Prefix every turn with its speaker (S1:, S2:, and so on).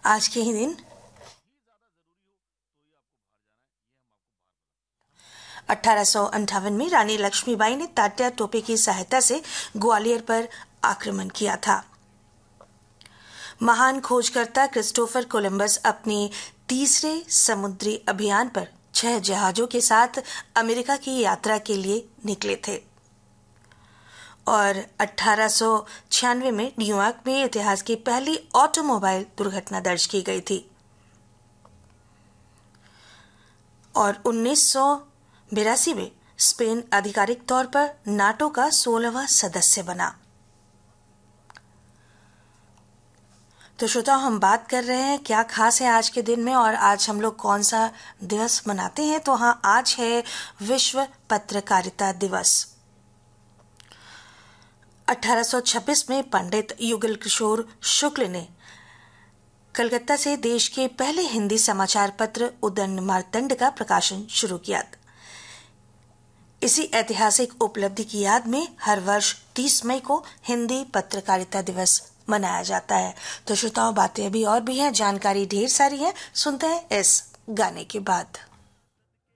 S1: आज के ही दिन 1858 में रानी लक्ष्मीबाई ने तात्या टोपे की सहायता से ग्वालियर पर आक्रमण किया था। महान खोजकर्ता क्रिस्टोफर कोलंबस अपने तीसरे समुद्री अभियान पर 6 जहाजों के साथ अमेरिका की यात्रा के लिए निकले थे और 1896 में न्यूयॉर्क में इतिहास की पहली ऑटोमोबाइल दुर्घटना दर्ज की गई थी और 1982 में स्पेन आधिकारिक तौर पर नाटो का 16वां सदस्य बना। तो श्रोताओ, हम बात कर रहे हैं क्या खास है आज के दिन में और आज हम लोग कौन सा दिवस मनाते हैं। तो हाँ, आज है विश्व पत्रकारिता दिवस। 1826 में पंडित युगल किशोर शुक्ल ने कलकत्ता से देश के पहले हिंदी समाचार पत्र उदंड मार्तंड का प्रकाशन शुरू किया। इसी ऐतिहासिक उपलब्धि की याद में हर वर्ष 30 मई को हिंदी पत्रकारिता दिवस मनाया जाता है। तो श्रोताओं, बातें अभी और भी हैं, जानकारी ढेर सारी है। सुनते हैं इस गाने के बाद।